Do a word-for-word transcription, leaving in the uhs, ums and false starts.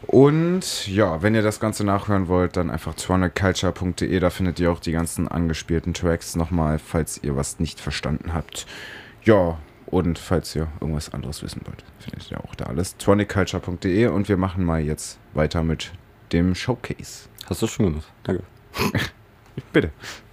Und ja, wenn ihr das Ganze nachhören wollt, dann einfach tronic culture punkt de, da findet ihr auch die ganzen angespielten Tracks nochmal, falls ihr was nicht verstanden habt. Ja, und falls ihr irgendwas anderes wissen wollt, findet ihr auch da alles. tronic culture punkt de und wir machen mal jetzt weiter mit dem Showcase. Hast du schon gemacht. Danke. Bitte.